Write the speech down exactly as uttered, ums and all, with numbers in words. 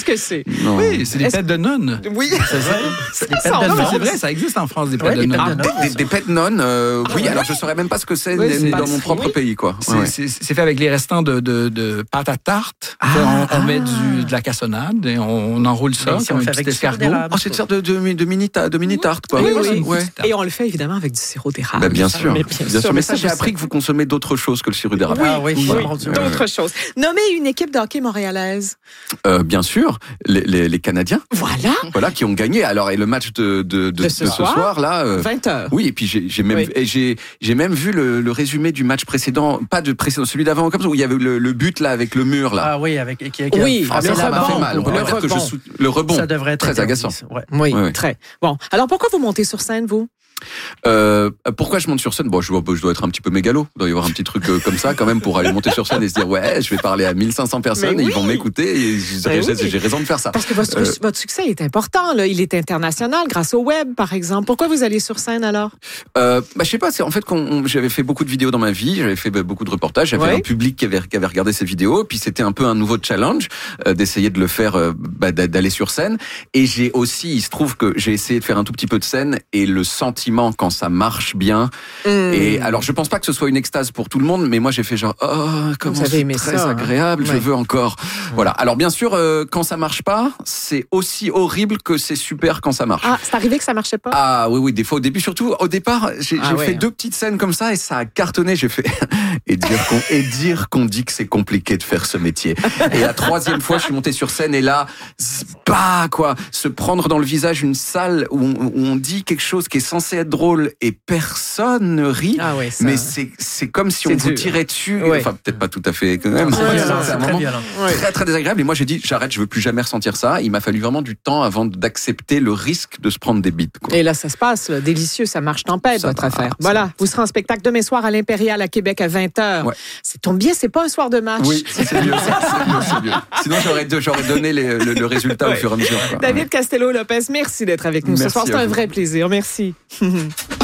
que c'est? Non. Oui, c'est des Est-ce- pets de nonnes. Oui. C'est vrai. Ça Des pets sort de là. nonnes. C'est vrai, ça existe en France, des pets Ouais, de des pets nonnes. de Ah, nonnes. bon? Des, des pets nonnes, euh, oui, alors je saurais même pas ce que c'est Oui, né- c'est né pas- dans mon propre oui. pays, quoi. C'est, Ouais, ouais. c'est- c'est fait avec les restants de, de, de pâte à tarte. Ah, on on ah. met du, de la cassonade et on, on enroule ça Ben, Mais comme un si petit avec du sirop escargot. d'érable. Oh, c'est une sorte de, de, de mini ta- de mini tarte, quoi. Oui, Oui, oui. oui. Ouais. Et on le fait évidemment avec du sirop d'érable. Bah, bien sûr, Mais bien, bien sûr. Mais ça, vous j'ai appris que vous consommez d'autres choses que le sirop d'érable. Oui, Ah, oui, oui. oui, d'autres choses. Nommez une équipe de hockey montréalaise. Euh, bien sûr, les, les, les Canadiens, Voilà, voilà, qui ont gagné. Alors, et le match de, de, de, De ce de ce soir, soir, là. euh, vingt heures. Oui, et puis j'ai, j'ai même, Oui. et j'ai, j'ai même vu le, le résumé du match précédent, pas de précédent, celui d'avant, comme ça, où il y avait le, le but là avec le mur là. Ah oui, avec qui, qui, Oui, Ah, le ça, ça m'a rebond. fait mal. On peut Le pas dire que je rebond. sou- le rebond. Ça devrait être très interdit, agaçant. ça, ouais. Oui, Ouais, ouais. très. Bon, alors pourquoi vous montez sur scène, vous? Euh, pourquoi je monte sur scène? Bon, je, dois- je dois être un petit peu mégalo. Il doit y avoir un petit truc euh, comme ça quand même pour aller monter sur scène et se dire ouais, je vais parler à mille cinq cents personnes Mais et oui. ils vont m'écouter et j'ai, Mais j'ai- oui. j'ai raison de faire ça. Parce que votre, Euh, votre succès est important, là. Il est international grâce au web, par exemple. Pourquoi vous allez sur scène alors? Euh, bah, je sais pas, c'est en fait qu'on, j'avais fait beaucoup de vidéos dans ma vie, j'avais fait bah, beaucoup de reportages, j'avais Ouais. un public qui avait, qui avait regardé ces vidéos, puis c'était un peu un nouveau challenge euh, d'essayer de le faire, euh, bah, d'a- d'aller sur scène. Et j'ai aussi, il se trouve que j'ai essayé de faire un tout petit peu de scène et le sentiment quand ça marche bien. Hmm. Et alors, je pense pas que ce soit une extase pour tout le monde, mais moi j'ai fait genre, oh, comment Vous avez c'est aimé très ça, hein. agréable, je Ouais. veux encore. Voilà. Alors bien sûr, euh, quand ça marche pas, c'est aussi horrible que c'est super quand ça marche. Ah, c'est arrivé que ça marchait pas? Ah oui, oui, des fois au début, surtout au départ, j'ai, Ah j'ai ouais. fait deux petites scènes comme ça et ça a cartonné. J'ai fait et dire qu'on et dire qu'on dit que c'est compliqué de faire ce métier. Et la troisième fois, je suis monté sur scène et là, bah quoi, se prendre dans le visage une salle où on, où on dit quelque chose qui est censé être drôle et personne ne rit. Ah ouais, ça. Mais c'est c'est comme si C'est on vous dur. tirait dessus. Ouais. Enfin peut-être pas tout à fait quand même. C'est Ouais, violent, ouais, c'est un très moment violent. Ouais. très très désagréable. Et moi j'ai dit j'arrête, je veux plus jamais ressentir ça. Il m'a fallu vraiment du temps avant d'accepter le risque de se prendre des bites. Quoi. Et là, ça se passe, là, délicieux, ça marche tempête, Ça votre va, affaire. ça Voilà, va. vous serez en spectacle demain soir à l'Impérial à Québec à vingt heures. Ouais. C'est tombe bien, c'est pas un soir de match. Oui, c'est mieux, c'est mieux, c'est mieux. Sinon, j'aurais, j'aurais donné les- le, le résultat au fur et à mesure. Quoi. David Castello-Lopez, merci d'être avec nous ce Merci soir. C'est à un vous. vrai plaisir. Merci.